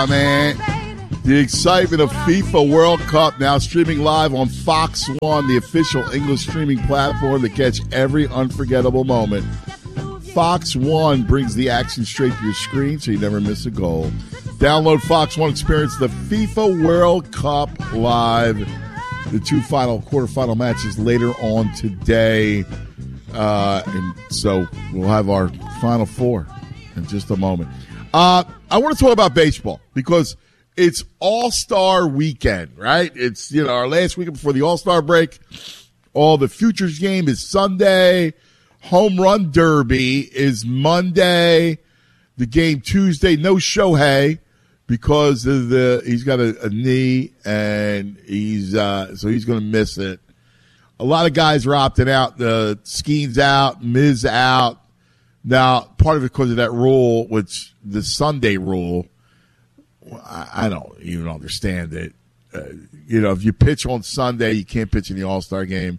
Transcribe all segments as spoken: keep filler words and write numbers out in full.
Yeah, man. The excitement of FIFA World Cup now streaming live on Fox One, the official English streaming platform that catch every unforgettable moment. Fox One brings the action straight to your screen so you never miss a goal. Download Fox One, experience the FIFA World Cup live. The two final quarterfinal matches later on today. Uh, and so we'll have our final four in just a moment. Uh, I want to talk about baseball because it's All-Star weekend, right? It's, you know, our last weekend before the All-Star break. All the Futures game is Sunday. Home Run Derby is Monday. The game Tuesday, no Shohei because of the he's got a, a knee and he's uh, so he's going to miss it. A lot of guys are opting out. The Skeen's out, Miz out. Now, part of it because of that rule, which the Sunday rule, I, I don't even understand it. Uh, you know, if you pitch on Sunday, you can't pitch in the All-Star game.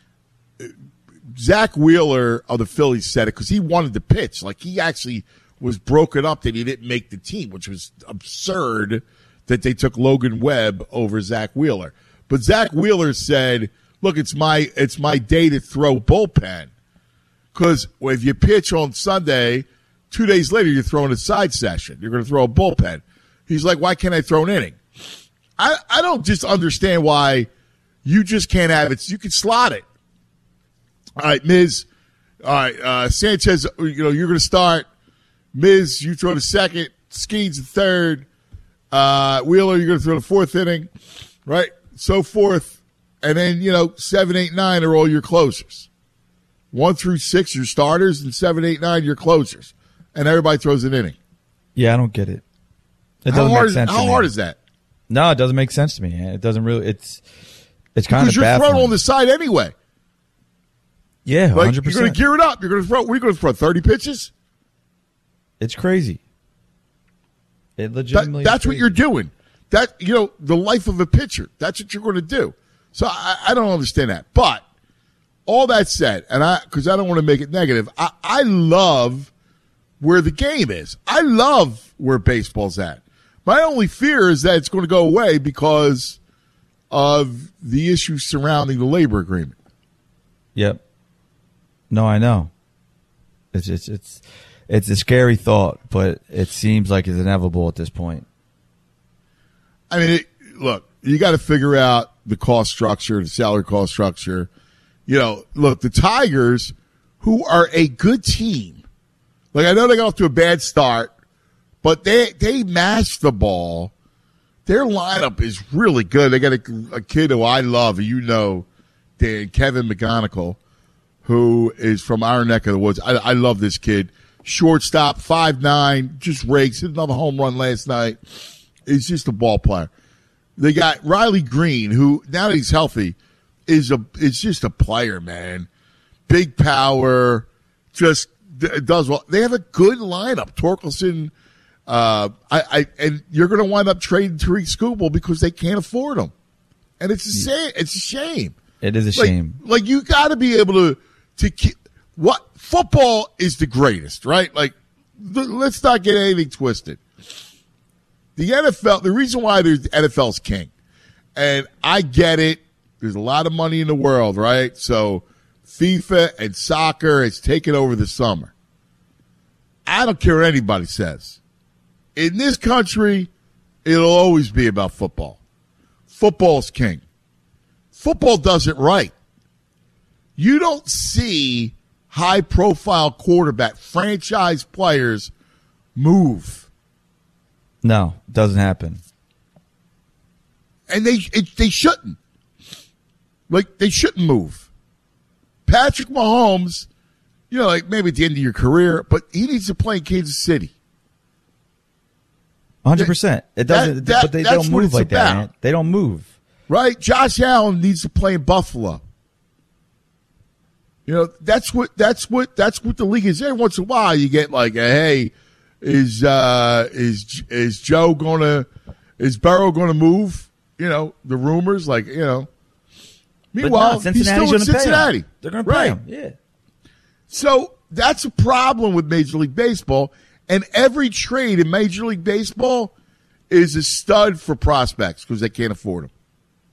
Zach Wheeler of the Phillies said it because he wanted to pitch. Like, he actually was broken up that he didn't make the team, which was absurd that they took Logan Webb over Zach Wheeler. But Zach Wheeler said, look, it's my it's my day to throw bullpen. Because if you pitch on Sunday, two days later you're throwing a side session. You're going to throw a bullpen. He's like, why can't I throw an inning? I, I don't just understand why you just can't have it. You can slot it. All right, Miz. All right, uh, Sanchez, you know, you're going to start. Miz, you throw the second. Skeens the third. Uh, Wheeler, you're going to throw the fourth inning. Right? So forth. And then, you know, seven, eight, nine are all your closers. One through six, your starters, and seven, eight, nine, your closers. And everybody throws an inning. Yeah, I don't get it. It how doesn't hard, make sense. How to me. hard is that? No, it doesn't make sense to me. It doesn't really. It's it's kind because of you're baffling. thrown on the side anyway. Yeah, like, one hundred percent. You're going to gear it up. You're going to throw. We're going to throw thirty pitches. It's crazy. It legitimately. That, that's is what you're doing. That you know, the life of a pitcher. That's what you're going to do. So I, I don't understand that. But all that said, and I because I don't want to make it negative. I, I love where the game is. I love where baseball's at. My only fear is that it's going to go away because of the issues surrounding the labor agreement. Yep. No, I know. It's it's it's it's a scary thought, but it seems like it's inevitable at this point. I mean, it, look, you got to figure out the cost structure, the salary cost structure. You know, look, the Tigers, who are a good team, like I know they got off to a bad start, but they they mash the ball. Their lineup is really good. They got a, a kid who I love, you know, Dan, Kevin McGonigal, who is from our neck of the woods. I, I love this kid. Shortstop, five nine, just rakes. Hit another home run last night. He's just a ball player. They got Riley Green, who, now that he's healthy, is a is just a player, man. Big power, just does well. They have a good lineup. Torkelson, uh, I, I and you're going to wind up trading Tariq Skubal because they can't afford him. And it's a shame. It's a shame. It is a like, shame. Like you got to be able to to keep, what football is the greatest, right? Like th- let's not get anything twisted. The N F L, the reason why there's the N F L's king, and I get it. There's a lot of money in the world, right? So FIFA and soccer has taken over the summer. I don't care what anybody says. In this country, it'll always be about football. Football's king. Football does it right. You don't see high-profile quarterback, franchise players move. No, it doesn't happen. And they it, they shouldn't. Like, they shouldn't move. Patrick Mahomes, you know, like maybe at the end of your career, but he needs to play in Kansas City. one hundred percent. It doesn't, that, that, but they, they don't move like about. that, man. They don't move. Right? Josh Allen needs to play in Buffalo. You know, that's what that's what that's what the league is. Every once in a while you get like a, hey, is uh is is Joe gonna is Burrow gonna move? You know, the rumors, like, you know. Meanwhile, no, he's still in Cincinnati. They're going to pay right. him. Yeah. So that's a problem with Major League Baseball. And every trade in Major League Baseball is a stud for prospects because they can't afford them.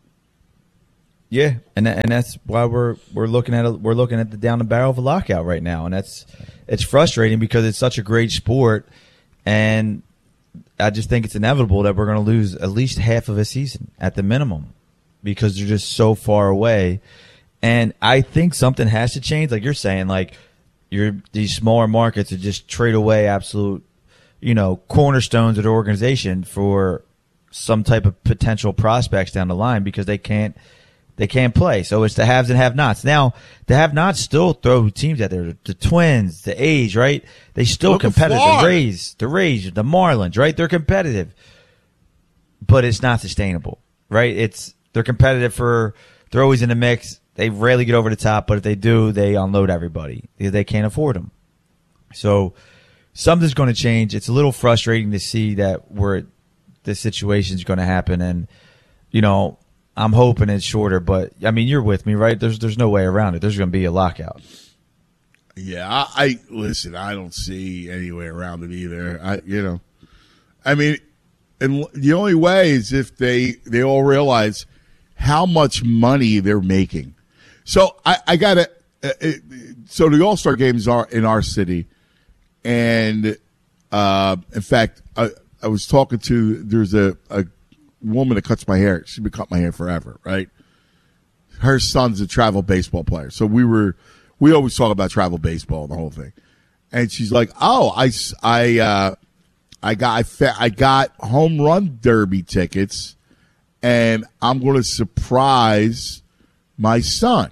Yeah, and and that's why we're we're looking at a, we're looking at the down the barrel of a lockout right now, and that's it's frustrating because it's such a great sport, and I just think it's inevitable that we're going to lose at least half of a season at the minimum because they're just so far away, and I think something has to change. Like you're saying, like you're these smaller markets to just trade away absolute, you know, cornerstones of the organization for some type of potential prospects down the line because they can't. They can't play. So it's the haves and have-nots. Now, the have-nots still throw teams out there. The, the Twins, the A's, right? They still Look competitive. Florida. The Rays, the Rays, the Marlins, right? They're competitive. But it's not sustainable, right? It's they're competitive for they're always in the mix. They rarely get over the top, but if they do, they unload everybody. They can't afford them. So something's going to change. It's a little frustrating to see that we're this situation's going to happen, and you know, I'm hoping it's shorter, but I mean, you're with me, right? There's there's no way around it. There's going to be a lockout. Yeah, I, I listen. I don't see any way around it either. I, you know, I mean, and the only way is if they they all realize how much money they're making. So I, I got to. Uh, so the All-Star games are in our city, and uh, in fact, I, I was talking to there's a. a woman that cuts my hair. She's been cutting my hair forever, right? Her son's a travel baseball player. So we were, we always talk about travel baseball, the whole thing. And she's like, oh, I, I, uh, I got, I, fa- I got home run derby tickets and I'm going to surprise my son.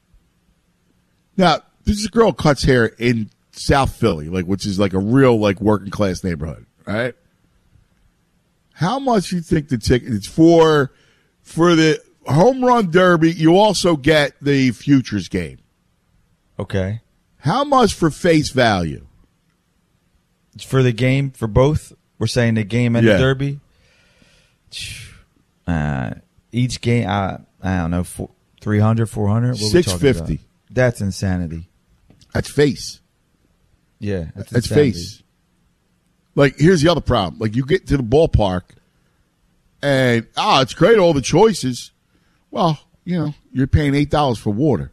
Now, this is a girl who cuts hair in South Philly, like, which is like a real, like, working class neighborhood, right? How much you think the ticket is for for the home run derby? You also get the futures game. Okay. How much for face value? For the game, for both? We're saying the game and yeah. the derby? Uh, each game, I, I don't know, four, three hundred, four hundred? six fifty. That's insanity. That's face. Yeah. That's, that's insanity. face. Like, here's the other problem. Like, you get to the ballpark, and, ah, oh, it's great, all the choices. Well, you know, you're paying eight dollars for water.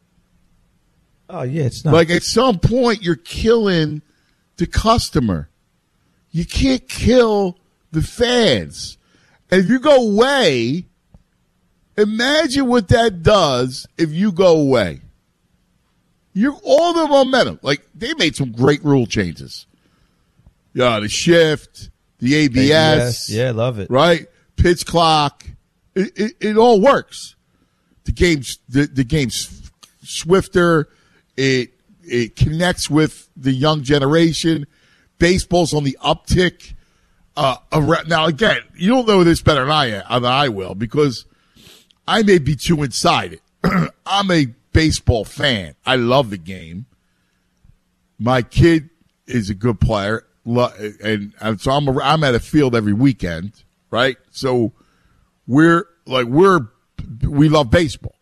Oh, yeah, it's not. Like, at some point, you're killing the customer. You can't kill the fans. And if you go away, imagine what that does if you go away. You're all the momentum. Like, they made some great rule changes. Yeah, the shift, the A B S. A B S. Yeah, love it. Right? Pitch clock. It, it, it all works. The game's the, the game's swifter. It it connects with the young generation. Baseball's on the uptick. Uh, around, now again, you don't know this better than I than I will because I may be too inside it. I'm a baseball fan. I love the game. My kid is a good player. And, and so I'm I'm at a field every weekend, right? So we're like we're we love baseball.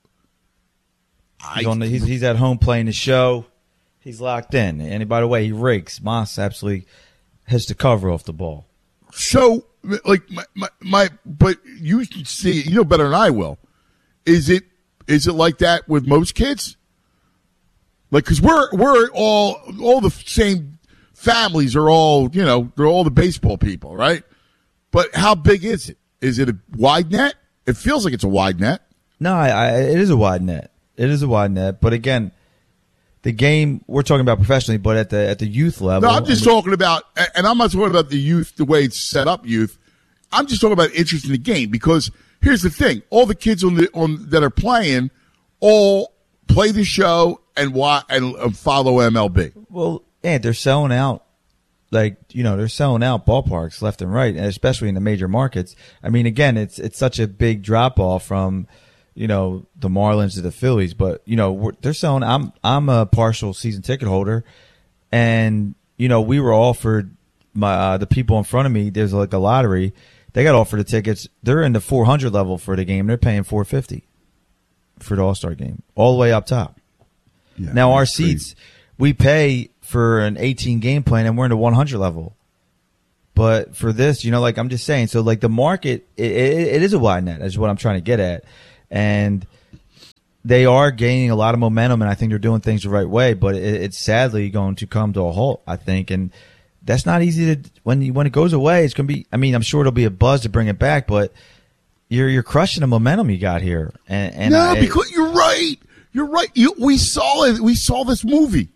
He's, on the, he's he's at home playing the show. He's locked in. And by the way, he rakes. Moss absolutely has the cover off the ball. So like my, my my but you see you know better than I will. Is it is it like that with most kids? Like because we're we're all all the same. Families are all, you know, they're all the baseball people, right? But how big is it? Is it a wide net? It feels like it's a wide net. No, I, I, it is a wide net. It is a wide net. But again, the game we're talking about professionally, but at the at the youth level. No, I'm just I mean, talking about, and I'm not talking about the youth, the way it's set up, youth. I'm just talking about interest in the game because here's the thing: all the kids on the on that are playing all play the show and watch and follow M L B. Well. And they're selling out, like, you know, they're selling out ballparks left and right, and especially in the major markets. I mean, again, it's it's such a big drop off from, you know, the Marlins to the Phillies, but you know, we're, they're selling. I'm I'm a partial season ticket holder, and you know, we were offered my uh, the people in front of me. There's like a lottery. They got offered the tickets. They're in the four hundred level for the game. They're paying four fifty for the All Star game, all the way up top. Yeah, now our seats, we pay for an eighteen game plan, and we're in the one hundred level. But for this, you know, like I'm just saying, so like the market, it, it, it is a wide net, is what I'm trying to get at. And they are gaining a lot of momentum, and I think they're doing things the right way, but it, it's sadly going to come to a halt, I think. And that's not easy to, when you, when it goes away, it's going to be, I mean, I'm sure it'll be a buzz to bring it back, but you're, you're crushing the momentum you got here. And, and no, I, because you're right. You're right. You, we saw it. We saw this movie.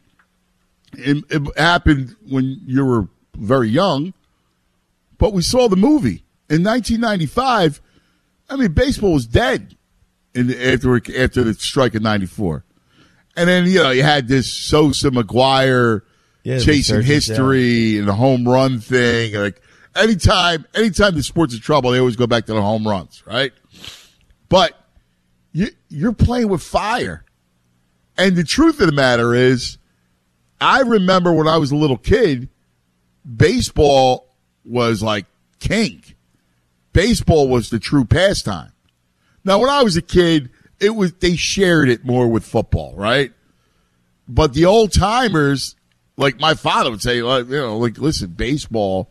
It, it happened when you were very young, but we saw the movie in nineteen ninety-five. I mean, baseball was dead in the, after after the strike in ninety-four, and then you know you had this Sosa McGuire yeah, chasing history and the home run thing. Like anytime, anytime the sport's in trouble, they always go back to the home runs, right? But you, you're playing with fire, and the truth of the matter is, I remember when I was a little kid, baseball was like king. Baseball was the true pastime. Now, when I was a kid, it was they shared it more with football, right? But the old timers, like my father would say, like, you know, like listen, baseball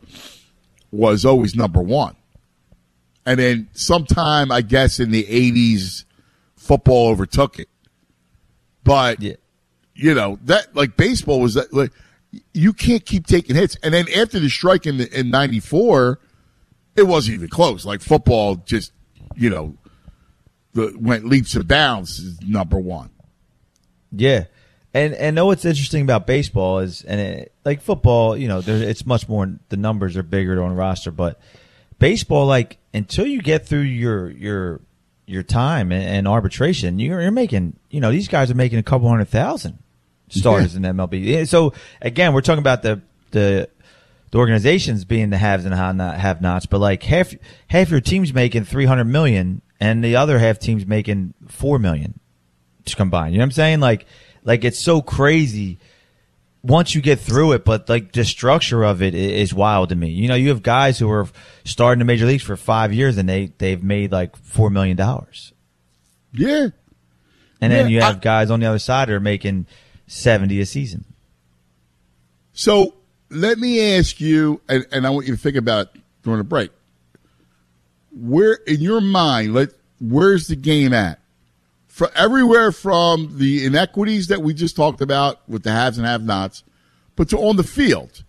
was always number one. And then sometime, I guess, in the eighties, football overtook it. But yeah. You know, that like baseball was that like you can't keep taking hits. And then after the strike in the, in ninety-four, it wasn't even close. Like football just, you know, the went leaps and bounds is number one. Yeah. And and know what's interesting about baseball is, and it, like football, you know, there, it's much more, the numbers are bigger on the roster, but baseball, like until you get through your your your time and, and arbitration, you're, you're making, you know, these guys are making a couple hundred thousand starters yeah. in M L B. So again, we're talking about the the the organizations being the haves and have nots, but like half half your team's making three hundred million, and the other half team's making four million to combine. You know what I'm saying? Like like it's so crazy once you get through it, but like the structure of it is wild to me. You know, you have guys who are starting the major leagues for five years and they they've made like four million dollars. Yeah, and then yeah, you have I, guys on the other side who are making seventy a season. So let me ask you, and, and I want you to think about it during the break. Where in your mind, let where's the game at? For everywhere from the inequities that we just talked about with the haves and have-nots, but to on the field.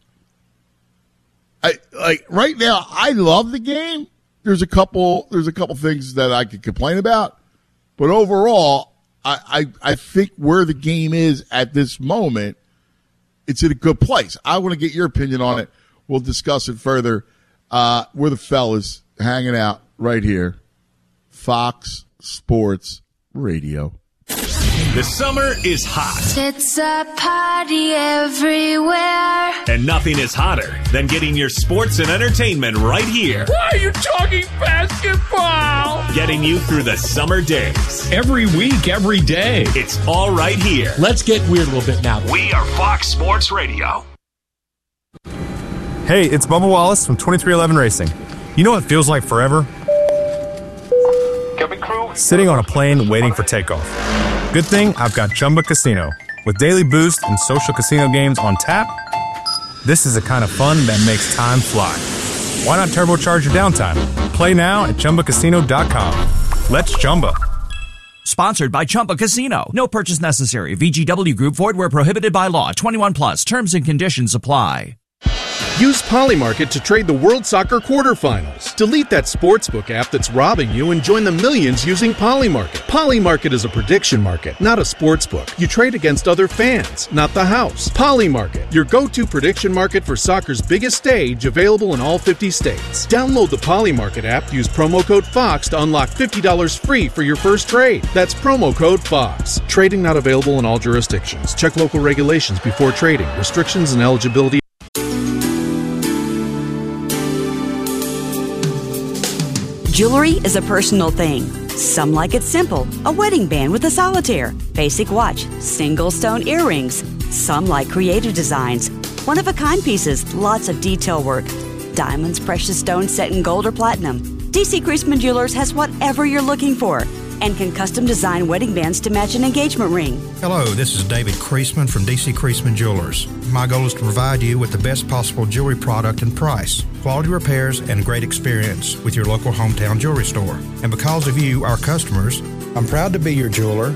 I like right now. I love the game. There's a couple. There's a couple things that I could complain about, but overall, I, I I think where the game is at this moment, it's in a good place. I want to get your opinion on it. We'll discuss it further. Uh, we're the fellas hanging out right here, Fox Sports Radio. The summer is hot. It's a party everywhere. And nothing is hotter than getting your sports and entertainment right here. Why are you talking basketball? Getting you through the summer days. Every week, every day. It's all right here. Let's get weird a little bit now. We are Fox Sports Radio. Hey, it's Bubba Wallace from twenty-three eleven Racing. You know what feels like forever? Sitting on a plane waiting for takeoff. Good thing I've got Chumba Casino. With daily boost and social casino games on tap, this is the kind of fun that makes time fly. Why not turbocharge your downtime? Play now at Chumba Casino dot com. Let's Chumba. Sponsored by Chumba Casino. No purchase necessary. V G W Group. Void where prohibited by law. twenty-one plus. Terms and conditions apply. Use Polymarket to trade the World Soccer quarterfinals. Delete that sportsbook app that's robbing you and join the millions using Polymarket. Polymarket is a prediction market, not a sportsbook. You trade against other fans, not the house. Polymarket, your go-to prediction market for soccer's biggest stage, available in all fifty states. Download the Polymarket app, use promo code FOX to unlock fifty dollars free for your first trade. That's promo code FOX. Trading not available in all jurisdictions. Check local regulations before trading. Restrictions and eligibility. Jewelry is a personal thing. Some like it simple, a wedding band with a solitaire, basic watch, single stone earrings. Some like creative designs, one-of-a-kind pieces, lots of detail work. Diamonds, precious stones set in gold or platinum. D C Chrisman Jewelers has whatever you're looking for. and can custom design wedding bands to match an engagement ring. Hello, this is David Creasman from D C Creasman Jewelers. My goal is to provide you with the best possible jewelry product and price, quality repairs, and great experience with your local hometown jewelry store. And because of you, our customers, I'm proud to be your jeweler